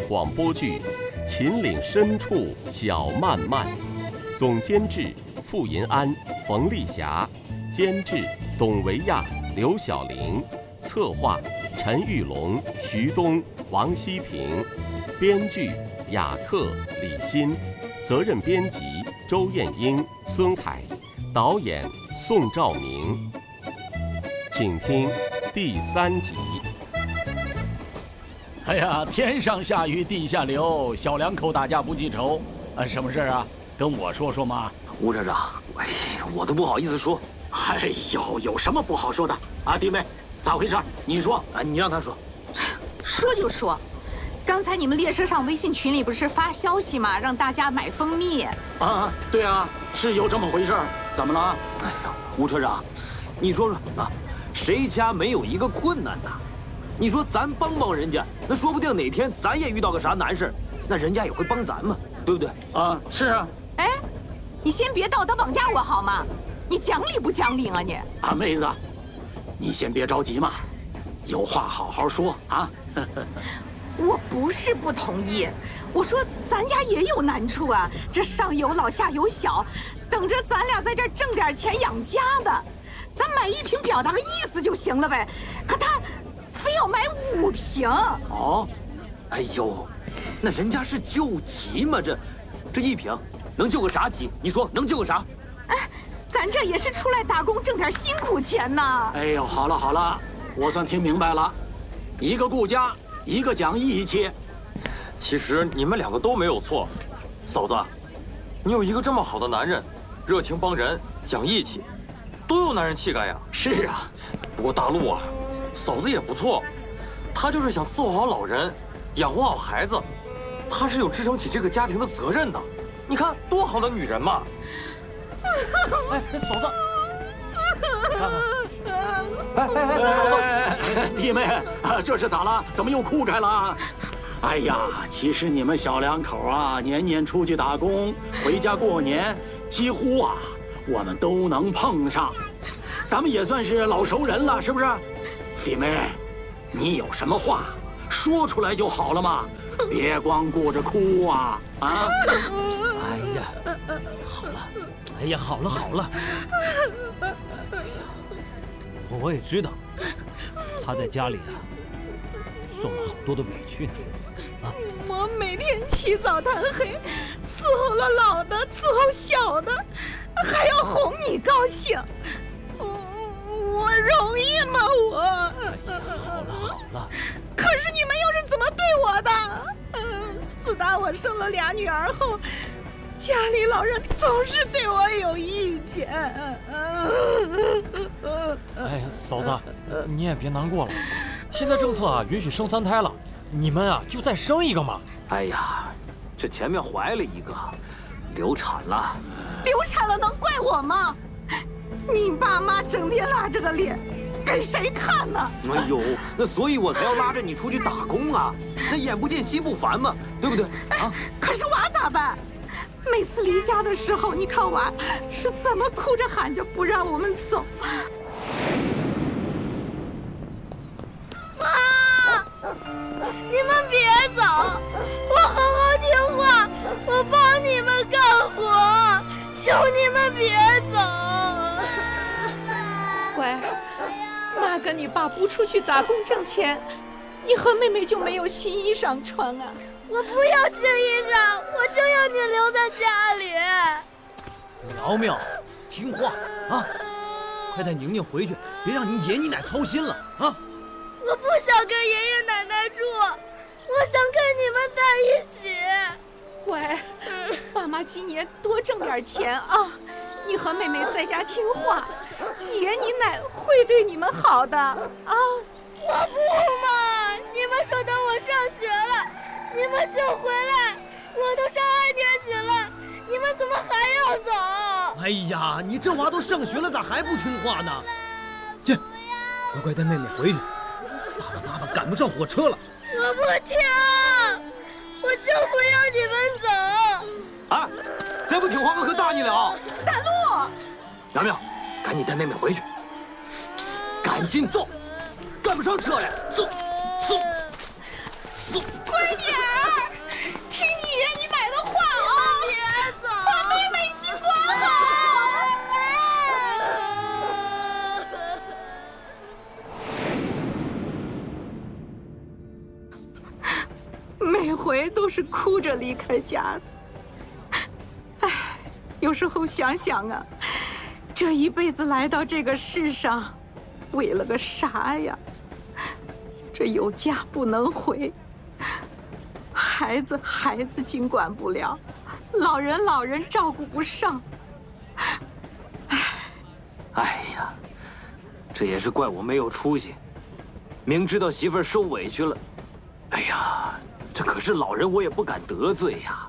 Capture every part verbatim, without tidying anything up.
广播剧《秦岭深处小漫漫》，总监制傅银安、冯丽霞，监制董维亚、刘晓玲，策划陈玉龙、徐东、王希平，编剧雅克、李欣，责任编辑周艳英、孙海，导演宋兆明。请听第三集。 哎呀，天上下雨地下流，小两口打架不记仇，啊，什么事啊？跟我说说嘛。 吴站长，哎呀，我都不好意思说。 哎呦，有什么不好说的啊？弟妹，咋回事？你说啊，你让他说。 说就说，刚才你们列车上微信群里不是发消息吗？让大家买蜂蜜。 啊，对啊，是有这么回事。怎么了？ 哎呀，吴车长，你说说啊，谁家没有一个困难的？你说咱帮帮人家，那说不定哪天咱也遇到个啥难事，那人家也会帮咱嘛，对不对？ 啊，是啊。 哎，你先别道德绑架我好吗？你讲理不讲理啊你？ 啊，妹子，你先别着急嘛，有话好好说啊。 我不是不同意，我说咱家也有难处啊，这上有老下有小，等着咱俩在这儿挣点钱养家的，咱买一瓶表达个意思就行了呗。可他非要买五瓶。 哦，哎呦，那人家是救急嘛，这这一瓶能救个啥急？你说能救个啥？ 哎，咱这也是出来打工挣点辛苦钱呐。 哎呦，好了好了，我算听明白了，一个顾家，一个讲义气。 其实你们两个都没有错，嫂子，你有一个这么好的男人，热情帮人，讲义气，多有男人气概呀。 是啊， 不过大陆啊，嫂子也不错，她就是想伺候好老人，养活好孩子，她是有支撑起这个家庭的责任的。你看多好的女人嘛！ 哎，嫂子，看看。 哎哎哎，嫂子， 弟妹，啊，这是咋了？怎么又哭开了？哎呀，其实你们小两口啊，年年出去打工，回家过年，几乎啊，我们都能碰上。咱们也算是老熟人了，是不是？弟妹，你有什么话说出来就好了嘛，别光顾着哭啊啊！ 哎呀，好了，哎呀，好了好了。哎呀，我也知道，他在家里啊，受了好多的委屈呢。啊， 我每天起早贪黑，伺候了老的，伺候小的，还要哄你高兴，我我容易吗？我。 哎呀，好了好了。 可是你们又是怎么对我的？嗯，自打我生了俩女儿后，家里老人总是对我有意见。 哎呀，嫂子，你也别难过了。现在政策啊允许生三胎了，你们啊就再生一个嘛。 哎呀，这前面怀了一个，流产了。 流产了能怪我吗？你爸妈整天拉着个脸，给谁看呢？ 哎呦，那所以我才要拉着你出去打工啊！那眼不见心不烦嘛，对不对？啊！ 可是娃咋办？每次离家的时候，你看娃是怎么哭着喊着不让我们走。 妈，你们别走，我好好听话，我帮你们干活，求你们别走。 乖，妈跟你爸不出去打工挣钱，你和妹妹就没有新衣裳穿啊？ 我不要新衣裳，我就要你留在家里。 苗苗，听话啊！快带宁宁回去，别让你爷你奶操心了啊！ 我不想跟爷爷奶奶住，我想跟你们在一起。 乖，爸妈今年多挣点钱啊！你和妹妹在家听话，爷你奶会对你们好的啊！ 我不嘛！你们说等我上学了，你们就回来，我都上二年级了，你们怎么还要走？ 哎呀，你这娃都上学了，咋还不听话呢？去，乖乖带妹妹回去，爸爸妈妈赶不上火车了。 我不听，我就不要你们走。 啊！再不听话，我可打你了！ 大陆， 苗苗，赶紧带妹妹回去，赶紧走，赶不上车了，走，走，走， 乖点儿。 每回都是哭着离开家的。唉，有时候想想啊，这一辈子来到这个世上，为了个啥呀？这有家不能回，孩子孩子经管不了，老人老人照顾不上。 哎呀，这也是怪我没有出息，明知道媳妇儿受委屈了，哎呀，这可是老人，我也不敢得罪呀。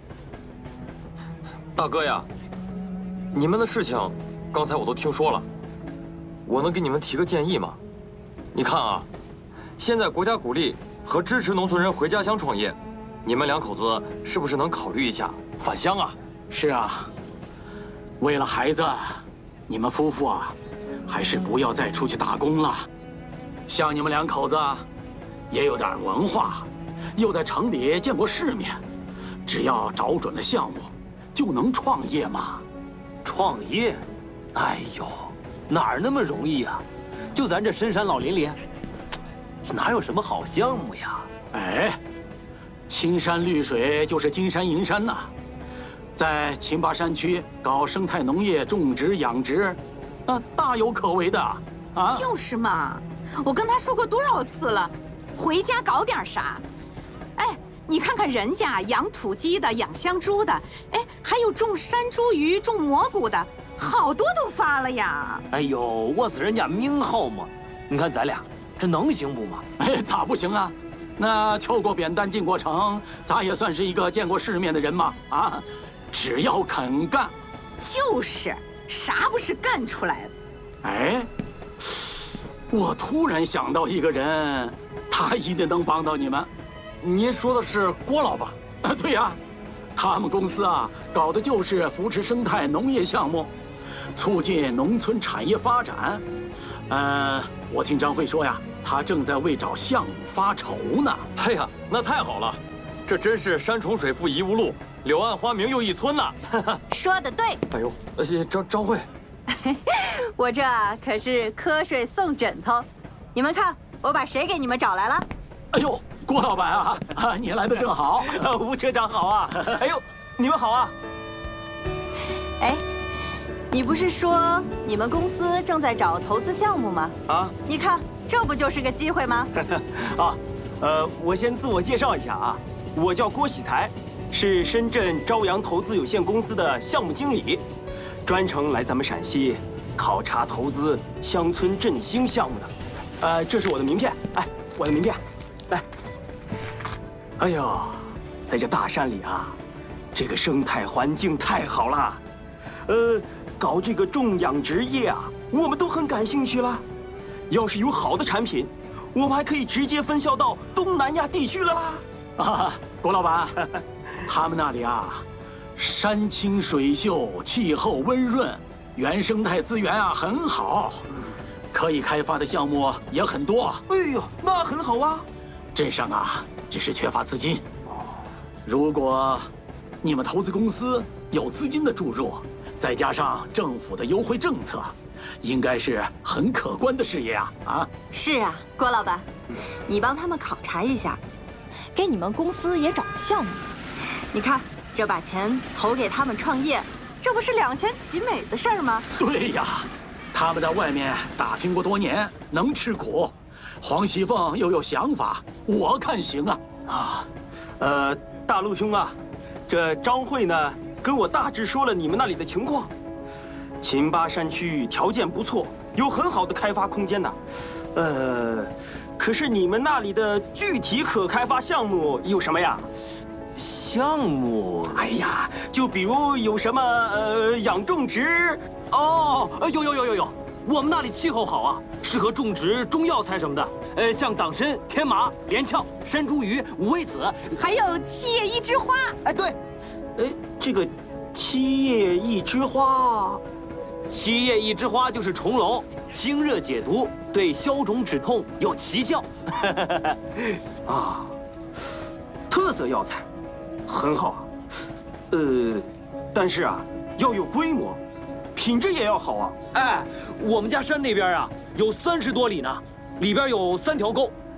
大哥呀，你们的事情刚才我都听说了，我能给你们提个建议吗？你看啊，现在国家鼓励和支持农村人回家乡创业，你们两口子是不是能考虑一下返乡啊？ 是啊，为了孩子，你们夫妇啊，还是不要再出去打工了。像你们两口子，也有点文化，又在城里见过世面，只要找准了项目，就能创业嘛。 创业？哎呦，哪儿那么容易呀？就咱这深山老林里，哪有什么好项目呀？ 哎，青山绿水就是金山银山呐，在秦巴山区搞生态农业种植养殖，那大有可为的啊！ 就是嘛，我跟他说过多少次了，回家搞点啥。哎，你看看人家养土鸡的，养香猪的，哎，还有种山茱萸、种蘑菇的，好多都发了呀。 哎呦，我是人家名号嘛，你看咱俩这能行不嘛？ 哎，咋不行啊？那跳过扁担进过城，咱也算是一个见过世面的人嘛啊！只要肯干， 就是啥不是干出来的。 哎，我突然想到一个人，他一定能帮到你们。 您说的是郭老板？ 啊，对呀，他们公司啊，搞的就是扶持生态农业项目，促进农村产业发展。呃，我听张慧说呀，他正在为找项目发愁呢。 哎呀，那太好了，这真是山重水复疑无路，柳暗花明又一村呐！ 说得对。 哎呦，呃，张张慧， 我这可是瞌睡送枕头，你们看我把谁给你们找来了？ 哎呦，郭老板啊，啊，你来的正好。 吴车长好啊！哎呦，你们好啊！ 哎，你不是说你们公司正在找投资项目吗？ 啊， 你看这不就是个机会吗？ 啊，呃，我先自我介绍一下啊，我叫郭喜才，是深圳朝阳投资有限公司的项目经理，专程来咱们陕西考察投资乡村振兴项目的。呃，这是我的名片，哎，我的名片，来。哎呦，在这大山里啊，这个生态环境太好了，呃，搞这个种养殖业啊，我们都很感兴趣了。要是有好的产品，我们还可以直接分销到东南亚地区了啦！ 啊，郭老板，他们那里啊，山清水秀，气候温润，原生态资源啊很好，可以开发的项目也很多。 哎呦，那很好啊！ 镇上啊，只是缺乏资金。如果你们投资公司有资金的注入，再加上政府的优惠政策，应该是很可观的事业啊！啊， 是啊，郭老板，你帮他们考察一下，给你们公司也找个项目。你看，这把钱投给他们创业，这不是两全其美的事儿吗？ 对呀，他们在外面打拼过多年，能吃苦。黄喜凤又有想法，我看行啊！ 啊，呃，大陆兄啊，这张慧呢跟我大致说了你们那里的情况。秦巴山区条件不错，有很好的开发空间的。呃，可是你们那里的具体可开发项目有什么呀？ 项目？ 哎呀，就比如有什么呃养种植。 哦，有有有有有，我们那里气候好啊，适合种植中药材什么的。呃，像党参、天麻、连翘、山茱萸、五味子， 还有七叶一枝花。 哎，对， 哎，这个七叶一枝花。 七叶一枝花就是重楼，清热解毒，对消肿止痛有奇效。 啊，特色药材，很好啊。呃，但是啊，要有规模，品质也要好啊。 哎，我们家山那边啊，有三十多里呢，里边有三条沟，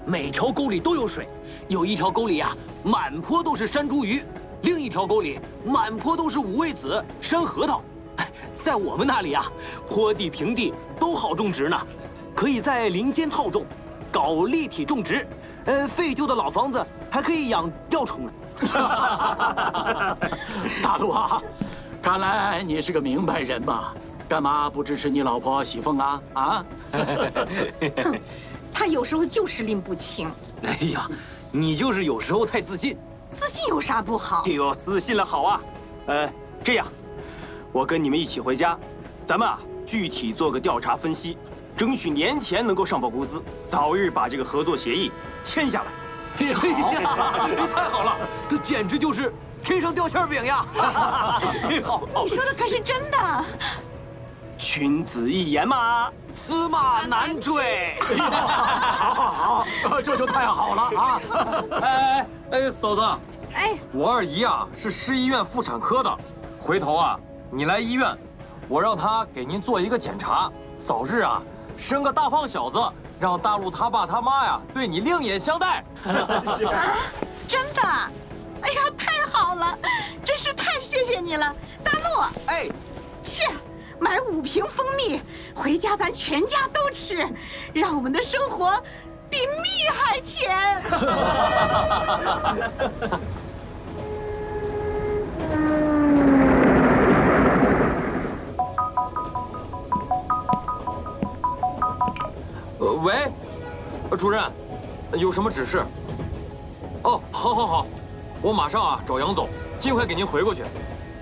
每条沟里都有水，有一条沟里呀，满坡都是山茱萸；另一条沟里满坡都是五味子、山核桃。在我们那里啊，坡地、平地都好种植呢，可以在林间套种，搞立体种植。呃，废旧的老房子还可以养吊虫呢。 大陆啊，看来你是个明白人嘛，干嘛不支持你老婆喜凤啊？啊？ 他有时候就是拎不清。 哎呀，你就是有时候太自信。 自信有啥不好？ 哎呦，自信了好啊。呃，这样，我跟你们一起回家，咱们啊具体做个调查分析，争取年前能够上报公司，早日把这个合作协议签下来。 好呀，太好了，这简直就是天上掉馅饼呀！ 好，你说的可是真的。 君子一言嘛， 驷马难追。 好好好，这就太好了啊！ 哎哎哎，嫂子， 哎， 我二姨啊是市医院妇产科的，回头啊你来医院，我让她给您做一个检查，早日啊生个大胖小子，让大陆他爸他妈呀对你另眼相待。 是啊，真的？哎呀，太好了，真是太谢谢你了，大陆。 哎， 去买五瓶蜂蜜，回家咱全家都吃，让我们的生活比蜜还甜。 呃，喂，呃主任，有什么指示？哦，好，好，好，我马上啊找杨总，尽快给您回过去。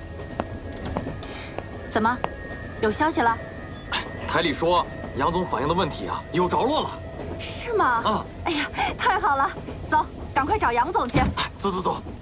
怎么，有消息了？ 台里说杨总反映的问题啊有着落了。 是吗？ 啊！ 哎呀，太好了，走，赶快找杨总去。 走走走。